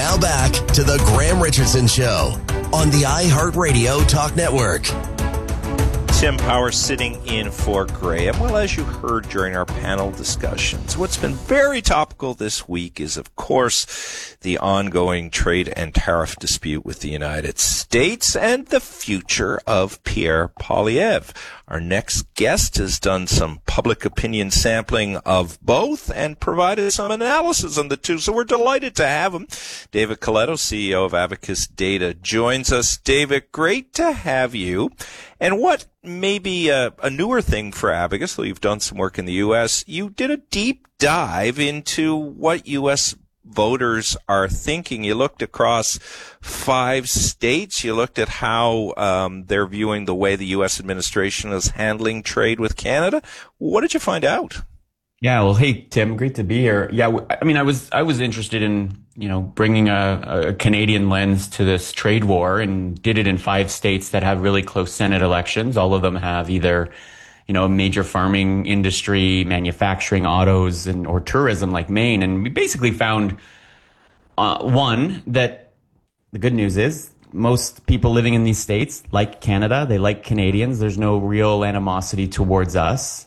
Now back to the Graham Richardson Show on the iHeartRadio Talk Network. Tim Power sitting in for Graham. Well, as you heard during our panel discussions, what's been very topical this week is, of course, the ongoing trade and tariff dispute with the United States and the future of Pierre Poilievre. Our next guest has done some public opinion sampling of both and provided some analysis on the two, so we're delighted to have him. David Coletto, CEO of Abacus Data, joins us. David, great to have you. And what may be a newer thing for Abacus, though you've done some work in the U.S., you did a deep dive into what U.S. voters are thinking. You looked across 5 states. You looked at how they're viewing the way the U.S. administration is handling trade with Canada. What did you find out? Yeah, well, hey, Tim, great to be here. Yeah, I mean, I was interested in, bringing a Canadian lens to this trade war, and did it in 5 states that have really close Senate elections. All of them have either, a major farming industry, manufacturing, autos, or tourism like Maine. And we basically found, one, that the good news is most people living in these states like Canada. They like Canadians. There's no real animosity towards us.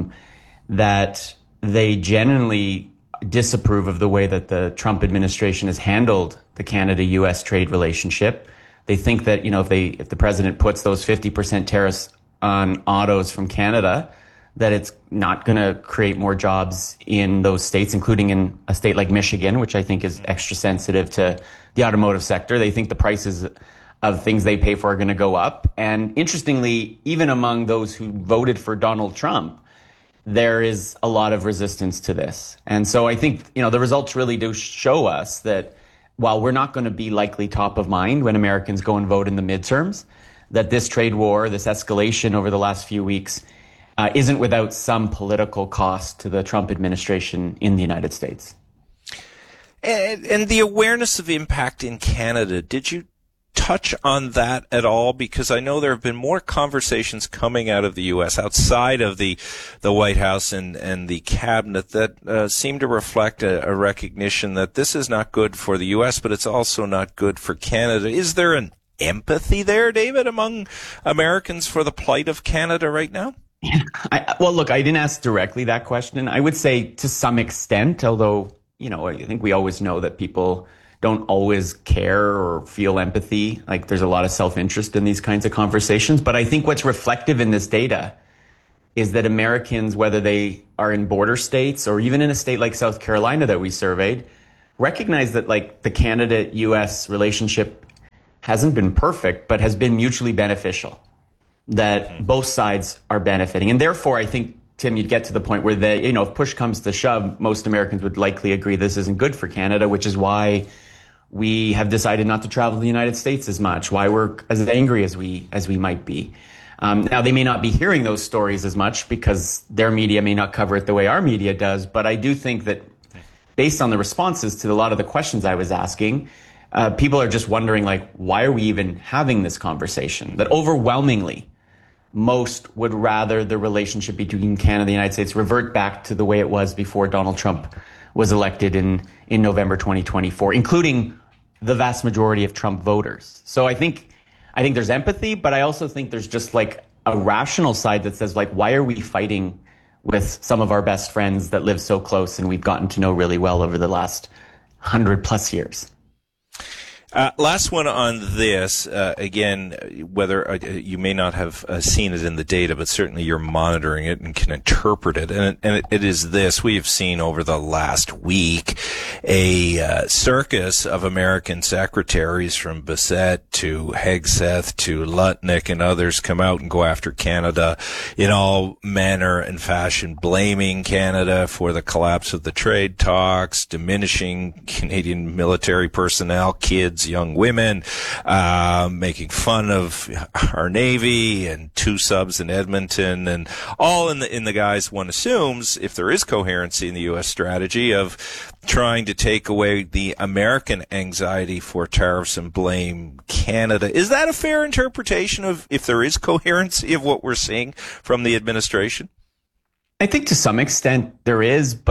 That they genuinely disapprove of the way that the Trump administration has handled the Canada-U.S. trade relationship. They think that, if the president puts those 50% tariffs on autos from Canada, that it's not going to create more jobs in those states, including in a state like Michigan, which I think is extra sensitive to the automotive sector. They think the prices of things they pay for are going to go up. And interestingly, even among those who voted for Donald Trump, there is a lot of resistance to this. And so I think, the results really do show us that while we're not going to be likely top of mind when Americans go and vote in the midterms, that this trade war, this escalation over the last few weeks, isn't without some political cost to the Trump administration in the United States. And the awareness of impact in Canada, did you touch on that at all? Because I know there have been more conversations coming out of the U.S. outside of the White House and the cabinet that seem to reflect a recognition that this is not good for the U.S., but it's also not good for Canada. Is there an empathy there, David, among Americans for the plight of Canada right now? Well, look, I didn't ask directly that question. I would say to some extent, although, I think we always know that people don't always care or feel empathy. Like there's a lot of self-interest in these kinds of conversations. But I think what's reflective in this data is that Americans, whether they are in border states or even in a state like South Carolina that we surveyed, recognize that like the Canada-U.S. relationship hasn't been perfect, but has been mutually beneficial, that both sides are benefiting. And therefore, I think, Tim, you'd get to the point where if push comes to shove, most Americans would likely agree this isn't good for Canada, which is why we have decided not to travel to the United States as much, why we're as angry as we might be. Now, they may not be hearing those stories as much because their media may not cover it the way our media does, but I do think that based on the responses to a lot of the questions I was asking, people are just wondering, why are we even having this conversation? That overwhelmingly, most would rather the relationship between Canada and the United States revert back to the way it was before Donald Trump was elected in November 2024, including the vast majority of Trump voters. So I think there's empathy, but I also think there's just a rational side that says, why are we fighting with some of our best friends that live so close and we've gotten to know really well over the last 100+ years? Last one on this, again, whether you may not have seen it in the data, but certainly you're monitoring it and can interpret it. And it is this. We have seen over the last week a circus of American secretaries from Bissett to Hegseth to Lutnick and others come out and go after Canada in all manner and fashion, blaming Canada for the collapse of the trade talks, diminishing Canadian military personnel, kids, young women, making fun of our Navy and 2 subs in Edmonton, and all in the guise one assumes, if there is coherency in the U.S. strategy of trying to take away the American anxiety for tariffs and blame Canada. Is that a fair interpretation of if there is coherency of what we're seeing from the administration? I think to some extent there is, but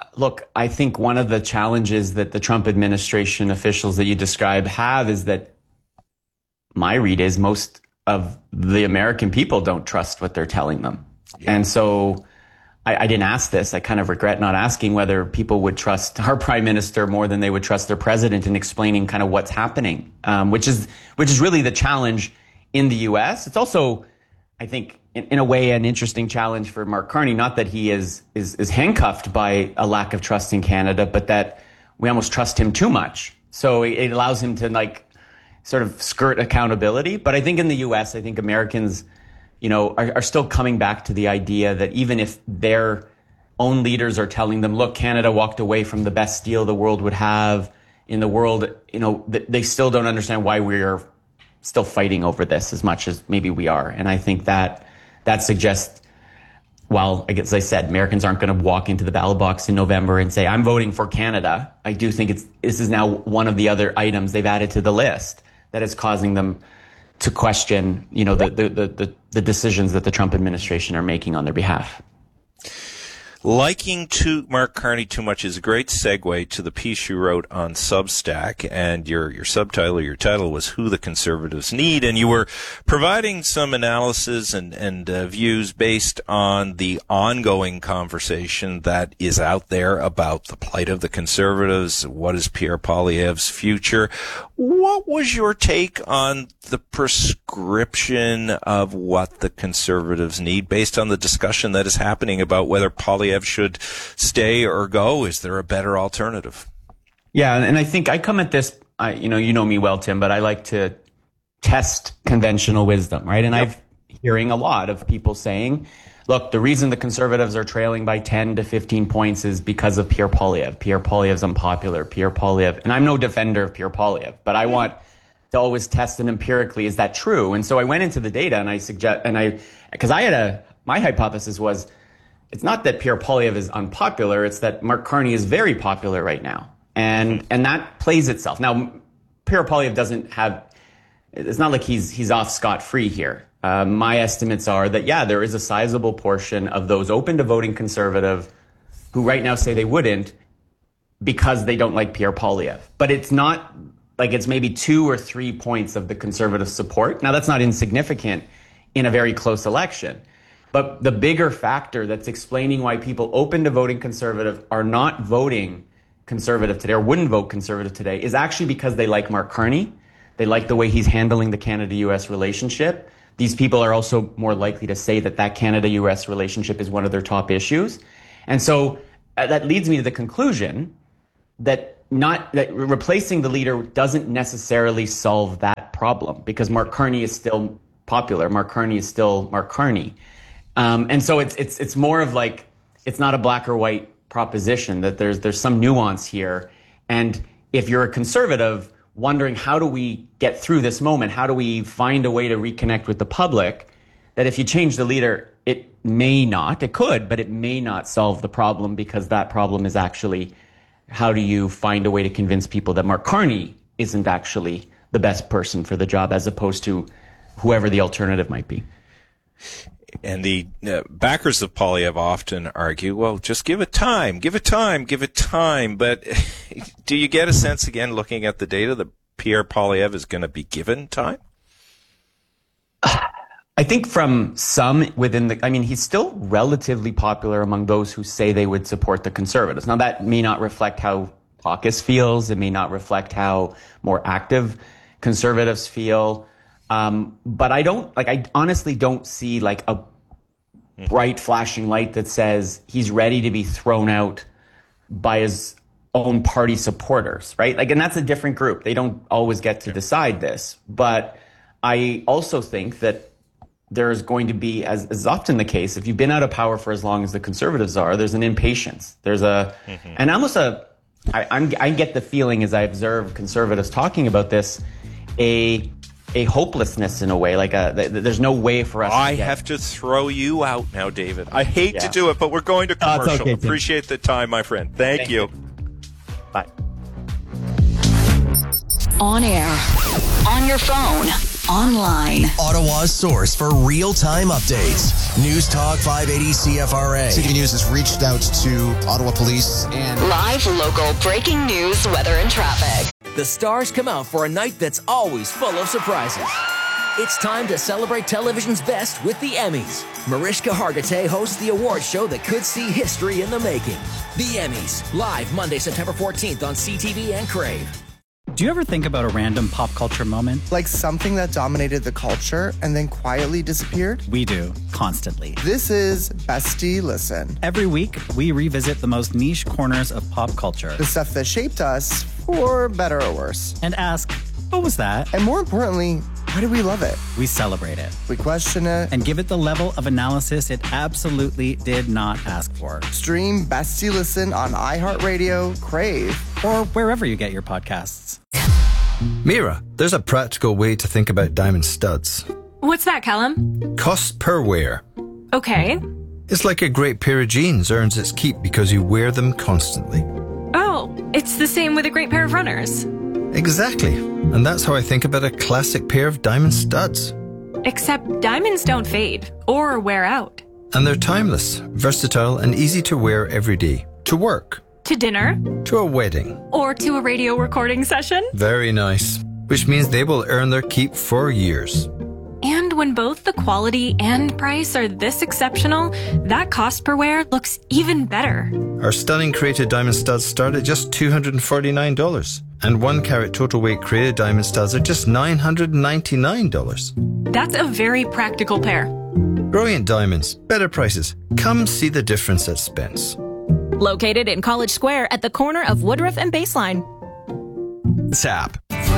look, I think one of the challenges that the Trump administration officials that you describe have is that my read is most of the American people don't trust what they're telling them. Yeah. And so I didn't ask this. I kind of regret not asking whether people would trust our prime minister more than they would trust their president in explaining kind of what's happening, which is really the challenge in the U.S. It's also, I think, in a way, an interesting challenge for Mark Carney. Not that he is handcuffed by a lack of trust in Canada, but that we almost trust him too much. So it allows him to like sort of skirt accountability. But I think in the U.S., I think Americans, are still coming back to the idea that even if their own leaders are telling them, look, Canada walked away from the best deal the world would have in the world, they still don't understand why we are still fighting over this as much as maybe we are. And I think that suggests, well, as I said, Americans aren't going to walk into the ballot box in November and say, I'm voting for Canada. I do think this is now one of the other items they've added to the list that is causing them to question, the decisions that the Trump administration are making on their behalf. Liking to Mark Carney too much is a great segue to the piece you wrote on Substack, and your subtitle, your title was Who the Conservatives Need, and you were providing some analysis and views based on the ongoing conversation that is out there about the plight of the Conservatives. What is Pierre Poilievre's future? What was your take on the prescription of what the Conservatives need based on the discussion that is happening about whether Poilievre should stay or go? Is there a better alternative? Yeah, and I think I come at this, you know me well, Tim, but I like to test conventional wisdom, right? And I'm hearing a lot of people saying, look, the reason the Conservatives are trailing by 10 to 15 points is because of Pierre Poilievre. Pierre Poilievre's unpopular. Pierre Poilievre, and I'm no defender of Pierre Poilievre, but I want to always test it empirically. Is that true? And so I went into the data and because my hypothesis was, it's not that Pierre Poilievre is unpopular, it's that Mark Carney is very popular right now. And that plays itself. Now, Pierre Poilievre it's not like he's off scot-free here. My estimates are that, there is a sizable portion of those open to voting Conservative who right now say they wouldn't because they don't like Pierre Poilievre. But it's not like it's maybe 2 or 3 points of the Conservative support. Now, that's not insignificant in a very close election. But the bigger factor that's explaining why people open to voting Conservative are not voting Conservative today or wouldn't vote Conservative today is actually because they like Mark Carney. They like the way he's handling the Canada-U.S. relationship. These people are also more likely to say that Canada-U.S. relationship is one of their top issues. And so that leads me to the conclusion that replacing the leader doesn't necessarily solve that problem because Mark Carney is still popular. Mark Carney is still Mark Carney. And so it's more of like, it's not a black or white proposition, that there's some nuance here. And if you're a Conservative wondering, how do we get through this moment? How do we find a way to reconnect with the public? That if you change the leader, it could, but it may not solve the problem, because that problem is actually, how do you find a way to convince people that Mark Carney isn't actually the best person for the job, as opposed to whoever the alternative might be? And the backers of Poilievre often argue, well, just give it time. But do you get a sense, again, looking at the data, that Pierre Poilievre is going to be given time? I think from some he's still relatively popular among those who say they would support the Conservatives. Now, that may not reflect how caucus feels. It may not reflect how more active Conservatives feel. But I honestly don't see like a bright flashing light that says he's ready to be thrown out by his own party supporters, right? And that's a different group. They don't always get to decide this. But I also think that there's going to be, as is often the case, if you've been out of power for as long as the Conservatives are, there's an impatience. There's and almost I get the feeling, as I observe Conservatives talking about this, a hopelessness in a way, there's no way for us I have to throw you out now, David. I hate to do it, but we're going to commercial. Okay, appreciate the time, my friend. Thank you. Bye. On air, on your phone, online. Ottawa's source for real-time updates. News Talk 580 CFRA. CTV News has reached out to Ottawa Police and Live local breaking news, weather, and traffic. The stars come out for a night that's always full of surprises. It's time to celebrate television's best with the Emmys. Mariska Hargitay hosts the award show that could see history in the making. The Emmys, live Monday, September 14th on CTV and Crave. Do you ever think about a random pop culture moment? Like something that dominated the culture and then quietly disappeared? We do, constantly. This is Bestie Listen. Every week, we revisit the most niche corners of pop culture. The stuff that shaped us, for better or worse. And ask, what was that? And more importantly, why do we love it? We celebrate it. We question it. And give it the level of analysis it absolutely did not ask for. Stream Bestie Listen on iHeartRadio, Crave, or wherever you get your podcasts. Mira, there's a practical way to think about diamond studs. What's that, Callum? Cost per wear. Okay. It's like a great pair of jeans earns its keep because you wear them constantly. Oh, it's the same with a great pair of runners. Exactly. And that's how I think about a classic pair of diamond studs. Except diamonds don't fade or wear out. And they're timeless, versatile, and easy to wear every day. To work. To dinner. To a wedding. Or to a radio recording session. Very nice. Which means they will earn their keep for years. And when both the quality and price are this exceptional, that cost per wear looks even better. Our stunning created diamond studs start at just $249. And 1 carat total weight created diamond studs are just $999. That's a very practical pair. Brilliant diamonds, better prices. Come see the difference at Spence. Located in College Square at the corner of Woodruff and Baseline. Zap.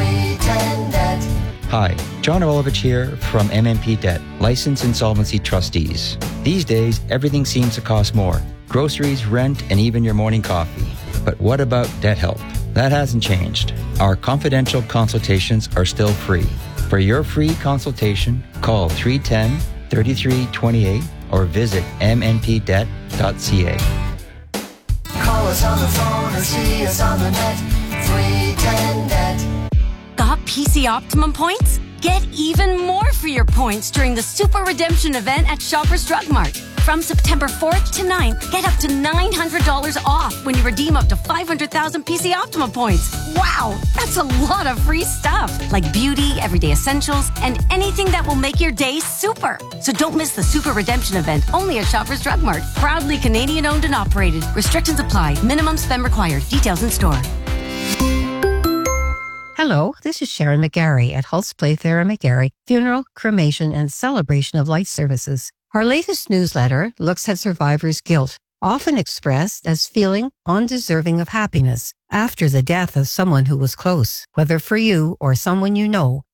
Hi, John Olovich here from MMP Debt, Licensed Insolvency Trustees. These days, everything seems to cost more. Groceries, rent, and even your morning coffee. But what about debt help? That hasn't changed. Our confidential consultations are still free. For your free consultation, call 310-3328 or visit mnpdebt.ca. Call us on the phone or see us on the net. 310-NET. Got PC Optimum points? Get even more for your points during the Super Redemption event at Shoppers Drug Mart. From September 4th to 9th, get up to $900 off when you redeem up to 500,000 PC Optimum points. Wow, that's a lot of free stuff, like beauty, everyday essentials, and anything that will make your day super. So don't miss the Super Redemption event only at Shoppers Drug Mart. Proudly Canadian owned and operated. Restrictions apply. Minimum spend required. Details in store. Hello, this is Sharon McGarry at Hulse Playfair and McGarry Funeral, Cremation, and Celebration of Life Services. Our latest newsletter looks at survivors' guilt, often expressed as feeling undeserving of happiness after the death of someone who was close. Whether for you or someone you know,